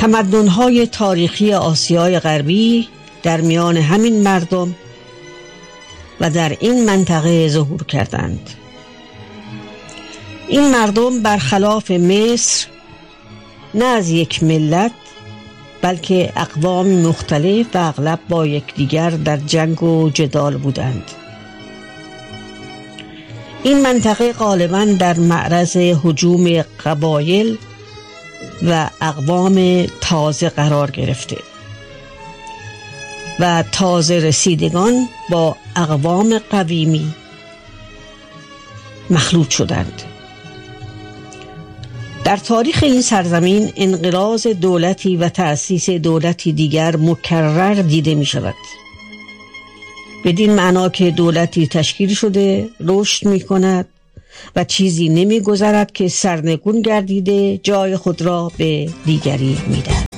تمدن‌های تاریخی آسیای غربی در میان همین مردم و در این منطقه ظهور کردند. این مردم برخلاف مصر نه از یک ملت بلکه اقوام مختلف و اغلب با یکدیگر در جنگ و جدال بودند. این منطقه غالباً در معرض هجوم قبایل و اقوام تازه قرار گرفته و تازه رسیدگان با اقوام قدیمی مخلوط شدند. در تاریخ این سرزمین انقراض دولتی و تأسیس دولتی دیگر مکرر دیده می شود. بدین معنا که دولتی تشکیل شده رشد می کند و چیزی نمی گذرد که سرنگون گردیده جای خود را به دیگری می دهد.